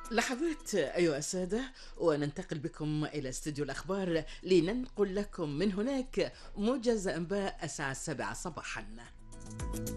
لحظات أيها السادة، وننتقل بكم إلى استديو الأخبار لننقل لكم من هناك موجز أنباء الساعة 7 صباحا.